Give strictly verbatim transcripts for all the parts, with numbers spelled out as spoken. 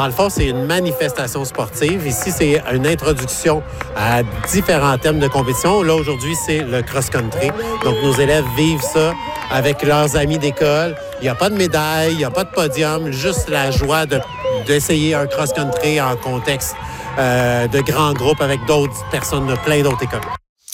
Dans le fond, c'est une manifestation sportive. Ici, c'est une introduction à différents thèmes de compétition. Là, aujourd'hui, c'est le cross-country. Donc, nos élèves vivent ça avec leurs amis d'école. Il n'y a pas de médaille, il n'y a pas de podium, juste la joie de, d'essayer un cross-country en contexte euh, de grands groupes avec d'autres personnes de plein d'autres écoles.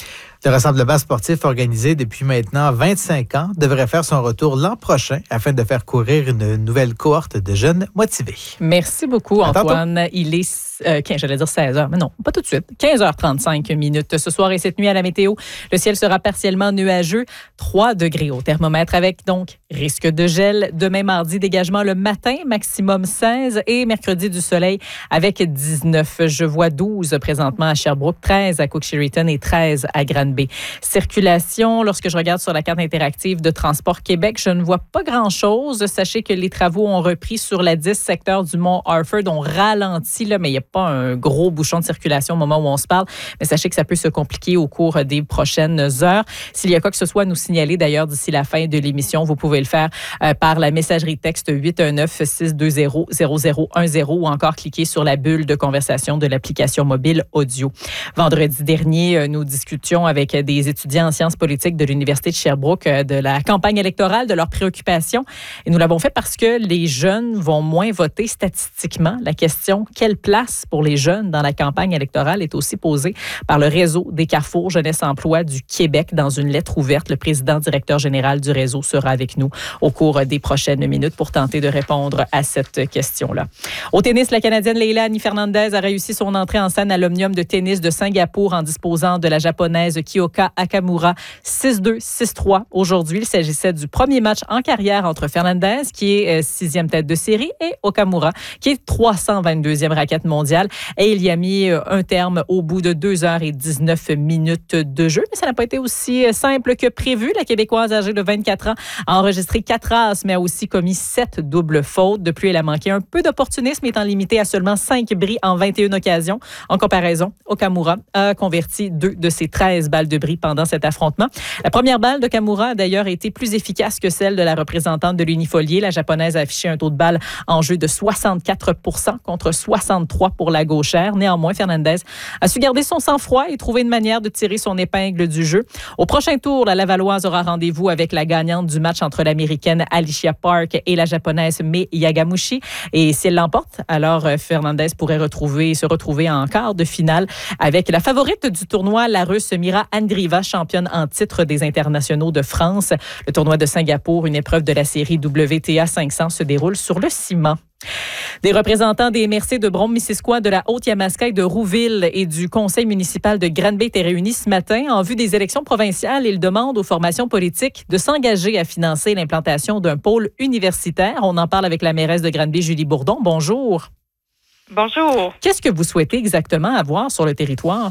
Le rassemblement sportif organisé depuis maintenant vingt-cinq ans devrait faire son retour l'an prochain afin de faire courir une nouvelle cohorte de jeunes motivés. Merci beaucoup, Antoine. Il est, euh, quinze, j'allais dire seize heures, mais non, pas tout de suite. quinze heures trente-cinq minutes ce soir et cette nuit à la météo. Le ciel sera partiellement nuageux, trois degrés au thermomètre avec donc risque de gel. Demain mardi, dégagement le matin, maximum seize et mercredi du soleil avec dix-neuf. Je vois douze présentement à Sherbrooke, treize à Cook-Sheridan et treize à Granby. Circulation, lorsque je regarde sur la carte interactive de Transport Québec, je ne vois pas grand-chose. Sachez que les travaux ont repris sur la dix secteur du Mont-Harford. On ralentit, là, mais il n'y a pas un gros bouchon de circulation au moment où on se parle. Mais sachez que ça peut se compliquer au cours des prochaines heures. S'il y a quoi que ce soit à nous signaler, d'ailleurs, d'ici la fin de l'émission, vous pouvez le faire euh, par la messagerie texte huit un neuf, six deux zéro, zéro zéro un zéro ou encore cliquer sur la bulle de conversation de l'application mobile audio. Vendredi dernier, nous discutions avec avec des étudiants en sciences politiques de l'Université de Sherbrooke de la campagne électorale, de leurs préoccupations. Et nous l'avons fait parce que les jeunes vont moins voter statistiquement. La question « Quelle place pour les jeunes dans la campagne électorale » est aussi posée par le réseau des Carrefours Jeunesse Emploi du Québec dans une lettre ouverte. Le président directeur général du réseau sera avec nous au cours des prochaines minutes pour tenter de répondre à cette question-là. Au tennis, la Canadienne Leila Annie Fernandez a réussi son entrée en scène à l'Omnium de tennis de Singapour en disposant de la Japonaise Kyoka Akamura six deux, six trois. Aujourd'hui, il s'agissait du premier match en carrière entre Fernandez, qui est sixième tête de série, et Okamura, qui est trois cent vingt-deuxième raquette mondiale. Et il y a mis un terme au bout de deux heures et dix-neuf minutes de jeu. Mais ça n'a pas été aussi simple que prévu. La Québécoise âgée de vingt-quatre ans a enregistré quatre as, mais a aussi commis sept doubles fautes. Depuis, elle a manqué un peu d'opportunisme, étant limitée à seulement cinq bris en vingt et une occasions. En comparaison, Okamura a converti deux de ses treize balles de bris pendant cet affrontement. La première balle de Kamura a d'ailleurs été plus efficace que celle de la représentante de l'Unifolier. La Japonaise a affiché un taux de balle en jeu de soixante-quatre pour cent contre soixante-trois pour la gauchère. Néanmoins, Fernandez a su garder son sang-froid et trouver une manière de tirer son épingle du jeu. Au prochain tour, la Lavalloise aura rendez-vous avec la gagnante du match entre l'Américaine Alicia Park et la Japonaise Mei Yagamushi. Et si elle l'emporte, alors Fernandez pourrait retrouver, se retrouver en quart de finale avec la favorite du tournoi, la Russe Mira Andreeva, championne en titre des internationaux de France. Le tournoi de Singapour, une épreuve de la série W T A cinq cents, se déroule sur le ciment. Des représentants des M R C de Brome-Missisquoi, de la Haute-Yamaska et de Rouville et du conseil municipal de Granby étaient réunis ce matin en vue des élections provinciales. Ils demandent aux formations politiques de s'engager à financer l'implantation d'un pôle universitaire. On en parle avec la mairesse de Granby, Julie Bourdon. Bonjour. Bonjour. Qu'est-ce que vous souhaitez exactement avoir sur le territoire?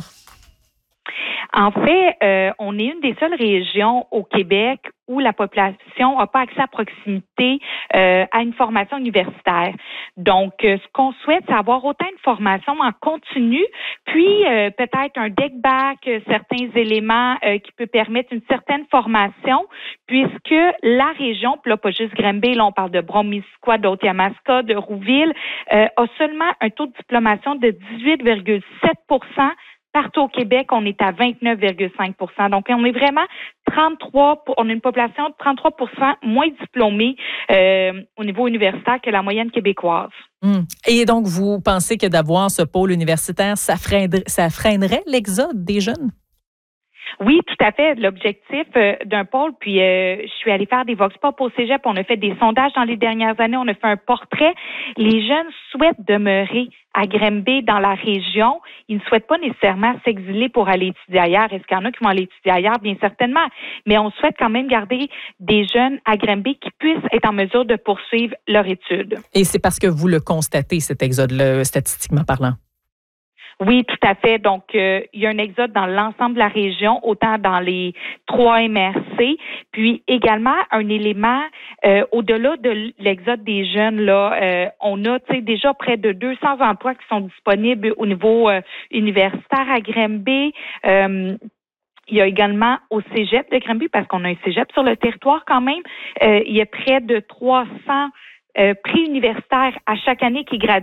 En fait, euh, on est une des seules régions au Québec où la population n'a pas accès à proximité euh, à une formation universitaire. Donc, euh, ce qu'on souhaite, c'est avoir autant de formations en continu, puis euh, peut-être un deck back, euh, certains éléments euh, qui peut permettre une certaine formation, puisque la région, puis là, pas juste Granby, là, on parle de Brome-Missisquoi, de Haute-Yamaska, de Rouville, euh, a seulement un taux de diplomation de dix-huit virgule sept pour cent. Partout au Québec, on est à vingt-neuf virgule cinq pour cent. Donc, on est vraiment trente-trois, on a une population de trente-trois pour cent moins diplômée euh, au niveau universitaire que la moyenne québécoise. Hum. Et donc, vous pensez que d'avoir ce pôle universitaire, ça freinerait, ça freinerait l'exode des jeunes? Oui, tout à fait. L'objectif euh, d'un pôle, puis euh, je suis allée faire des vox pop au cégep, on a fait des sondages dans les dernières années, on a fait un portrait. Les jeunes souhaitent demeurer à Granby, dans la région. Ils ne souhaitent pas nécessairement s'exiler pour aller étudier ailleurs. Est-ce qu'il y en a qui vont aller étudier ailleurs? Bien certainement. Mais on souhaite quand même garder des jeunes à Granby qui puissent être en mesure de poursuivre leur étude. Et c'est parce que vous le constatez, cet exode-là, statistiquement parlant? Oui, tout à fait. Donc, euh, il y a un exode dans l'ensemble de la région, autant dans les trois M R C, puis également un élément euh, au-delà de l'exode des jeunes. Là, euh, on a, tu sais, déjà près de deux cents emplois qui sont disponibles au niveau euh, universitaire à Granby. Euh, Il y a également au cégep de Granby, parce qu'on a un cégep sur le territoire quand même. Euh, il y a près de trois cents euh, prix universitaires à chaque année qui graduent.